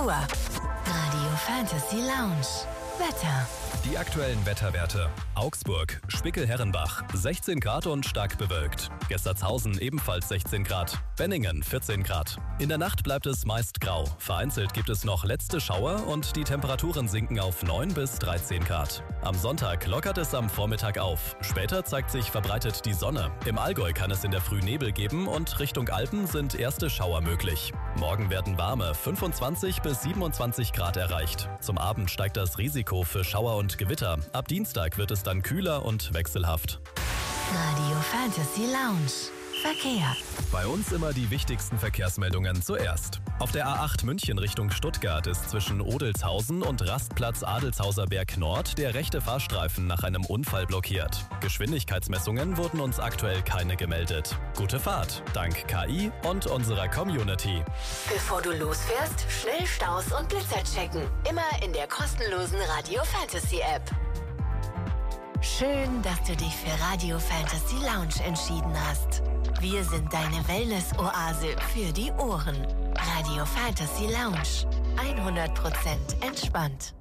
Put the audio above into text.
Radio Fantasy Lounge. Wetter. Die aktuellen Wetterwerte. Augsburg, Spickel-Herrenbach, 16 Grad und stark bewölkt. Gestertshausen ebenfalls 16 Grad. Benningen 14 Grad. In der Nacht bleibt es meist grau. Vereinzelt gibt es noch letzte Schauer und die Temperaturen sinken auf 9 bis 13 Grad. Am Sonntag lockert es am Vormittag auf. Später zeigt sich verbreitet die Sonne. Im Allgäu kann es in der Früh Nebel geben und Richtung Alpen sind erste Schauer möglich. Morgen werden warme 25 bis 27 Grad erreicht. Zum Abend steigt das Risiko für Schauer und Gewitter. Ab Dienstag wird es dann kühler und wechselhaft. Radio Fantasy Lounge. Verkehr. Bei uns immer die wichtigsten Verkehrsmeldungen zuerst. Auf der A8 München Richtung Stuttgart ist zwischen Odelshausen und Rastplatz Adelshauser Berg Nord der rechte Fahrstreifen nach einem Unfall blockiert. Geschwindigkeitsmessungen wurden uns aktuell keine gemeldet. Gute Fahrt, dank KI und unserer Community. Bevor du losfährst, schnell Staus und Blitzer checken. Immer in der kostenlosen Radio Fantasy App. Schön, dass du dich für Radio Fantasy Lounge entschieden hast. Wir sind deine Wellness-Oase für die Ohren. Radio Fantasy Lounge. 100% entspannt.